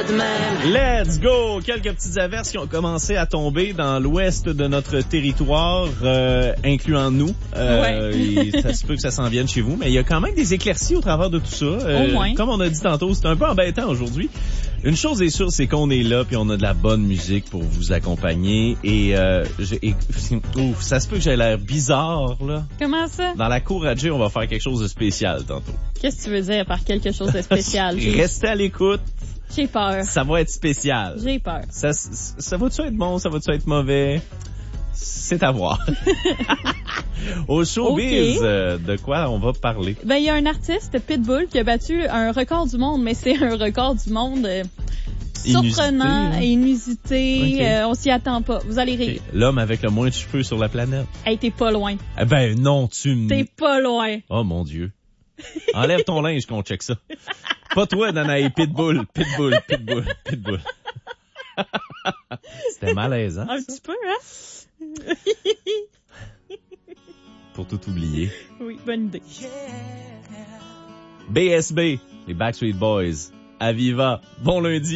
de même. Let's go! Quelques petites averses qui ont commencé à tomber dans l'ouest de notre territoire, incluant nous. Et ça se peut que ça s'en vienne chez vous, mais il y a quand même des éclaircies au travers de tout ça. Au moins. Comme on a dit tantôt, c'est un peu embêtant aujourd'hui. Une chose est sûre, c'est qu'on est là puis on a de la bonne musique pour vous accompagner. Et ça se peut que j'ai l'air bizarre, là. Comment ça? Dans la cour à Jay, on va faire quelque chose de spécial tantôt. Qu'est-ce que tu veux dire par quelque chose de spécial? Restez à l'écoute. J'ai peur. Ça va être spécial. J'ai peur. Ça va-tu être bon? Ça va-tu être mauvais? C'est à voir. Au showbiz, de quoi on va parler? Ben, il y a un artiste, Pitbull, qui a battu un record du monde, mais c'est un record du monde surprenant, inusité. Okay. On s'y attend pas. Vous allez rire. Okay. L'homme avec le moins de cheveux sur la planète. Hey, t'es pas loin. Eh ben non, T'es pas loin. Oh mon Dieu. Enlève ton linge qu'on check ça. Pas toi, Danae. Pitbull. C'était malaisant. Un petit peu, hein? Pour tout oublier. Oui, bonne idée. BSB, les Backstreet Boys. Aviva. Bon lundi.